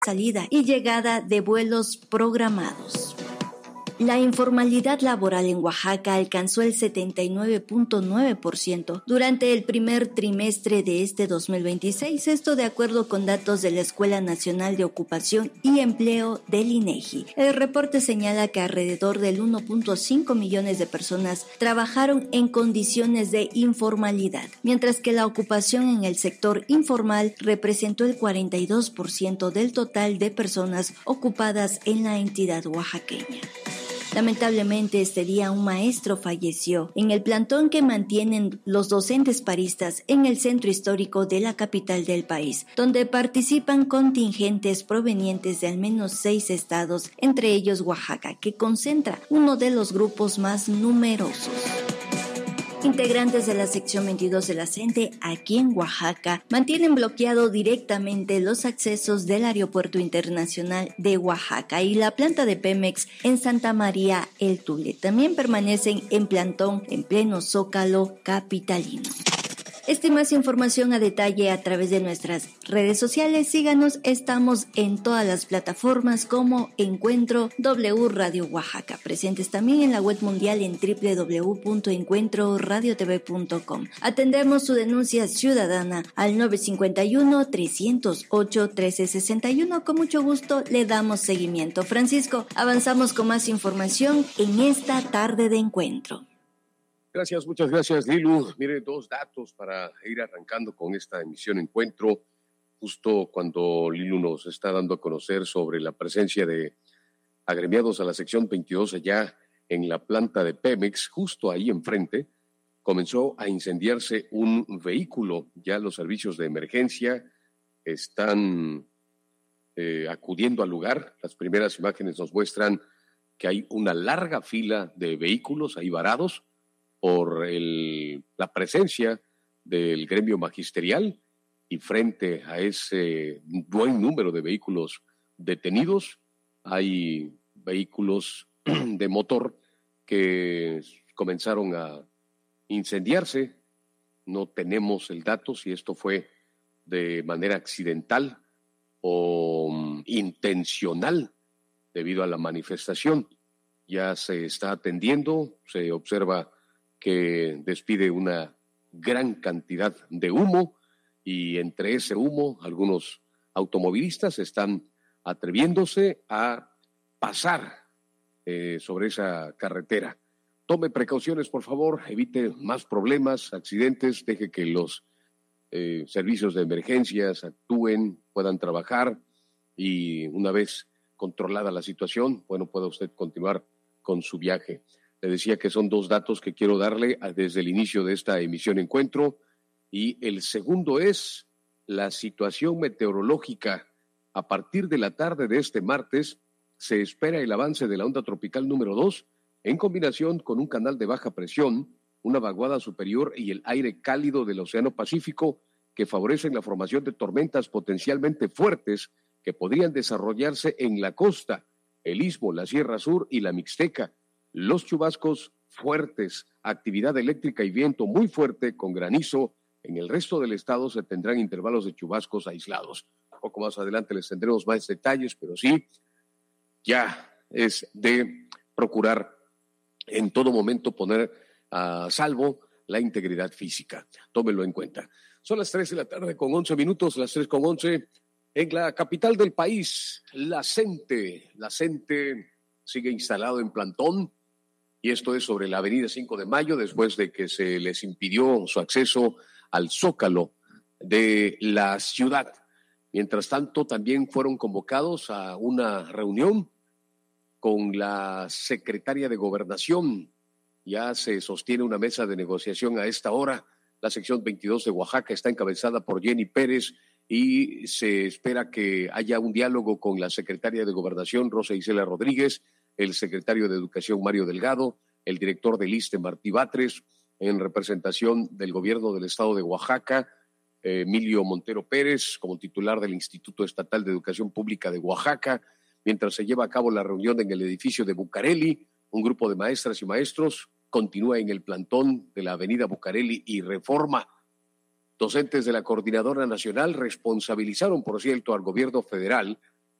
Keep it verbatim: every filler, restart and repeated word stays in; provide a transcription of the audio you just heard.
salida y llegada de vuelos programados. La informalidad laboral en Oaxaca alcanzó el setenta y nueve punto nueve por ciento durante el primer trimestre de este dos mil veintiséis, esto de acuerdo con datos de la Escuela Nacional de Ocupación y Empleo del INEGI. El reporte señala que alrededor del uno punto cinco millones de personas trabajaron en condiciones de informalidad, mientras que la ocupación en el sector informal representó el cuarenta y dos por ciento del total de personas ocupadas en la entidad oaxaqueña. Lamentablemente, este día un maestro falleció en el plantón que mantienen los docentes paristas en el centro histórico de la capital del país, donde participan contingentes provenientes de al menos seis estados, entre ellos Oaxaca, que concentra uno de los grupos más numerosos. Integrantes de la sección veintidós de la CENTE aquí en Oaxaca mantienen bloqueado directamente los accesos del Aeropuerto Internacional de Oaxaca y la planta de Pemex en Santa María El Tule. También permanecen en plantón en pleno Zócalo capitalino. Esta y más información a detalle a través de nuestras redes sociales. Síganos, estamos en todas las plataformas como Encuentro W Radio Oaxaca. Presentes también en la web mundial en doble u doble u doble u punto encuentro radio t v punto com. Atendemos su denuncia ciudadana al nueve cinco uno, tres cero ocho, uno tres seis uno. Con mucho gusto le damos seguimiento. Francisco, avanzamos con más información en esta tarde de encuentro. Gracias, muchas gracias, Lilu. Mire, dos datos para ir arrancando con esta emisión Encuentro, justo cuando Lilu nos está dando a conocer sobre la presencia de agremiados a la sección veintidós allá en la planta de Pemex, justo ahí enfrente, comenzó a incendiarse un vehículo. Ya los servicios de emergencia están eh, acudiendo al lugar. Las primeras imágenes nos muestran que hay una larga fila de vehículos ahí varados por el, la presencia del gremio magisterial, y frente a ese buen número de vehículos detenidos hay vehículos de motor que comenzaron a incendiarse. No tenemos el dato si esto fue de manera accidental o intencional debido a la manifestación. Ya se está atendiendo, se observa que despide una gran cantidad de humo, y entre ese humo algunos automovilistas están atreviéndose a pasar eh, sobre esa carretera. Tome precauciones, por favor, evite más problemas, accidentes, deje que los eh, servicios de emergencias actúen, puedan trabajar, y una vez controlada la situación, bueno, pueda usted continuar con su viaje. Le decía que son dos datos que quiero darle desde el inicio de esta emisión Encuentro, y el segundo es la situación meteorológica. A partir de la tarde de este martes se espera el avance de la onda tropical número dos en combinación con un canal de baja presión, una vaguada superior y el aire cálido del Océano Pacífico, que favorecen la formación de tormentas potencialmente fuertes que podrían desarrollarse en la costa, el Istmo, la Sierra Sur y la Mixteca. Los chubascos fuertes, actividad eléctrica y viento muy fuerte con granizo. En el resto del estado se tendrán intervalos de chubascos aislados. Un poco más adelante les tendremos más detalles, pero sí, ya es de procurar en todo momento poner a salvo la integridad física. Tómelo en cuenta. Son las tres de la tarde con once minutos, las tres con once. En la capital del país, la CENTE. La CENTE sigue instalado en plantón. Y esto es sobre la avenida cinco de mayo, después de que se les impidió su acceso al Zócalo de la ciudad. Mientras tanto, también fueron convocados a una reunión con la secretaria de Gobernación. Ya se sostiene una mesa de negociación a esta hora. La sección veintidós de Oaxaca está encabezada por Jenny Pérez y se espera que haya un diálogo con la secretaria de Gobernación, Rosa Isela Rodríguez, el secretario de Educación, Mario Delgado, el director del ISSSTE, Martí Batres, en representación del gobierno del estado de Oaxaca, eh, Emilio Montero Pérez, como titular del Instituto Estatal de Educación Pública de Oaxaca, mientras se lleva a cabo la reunión en el edificio de Bucareli. Un grupo de maestras y maestros continúa en el plantón de la avenida Bucareli y Reforma. Docentes de la Coordinadora Nacional responsabilizaron, por cierto, al gobierno federal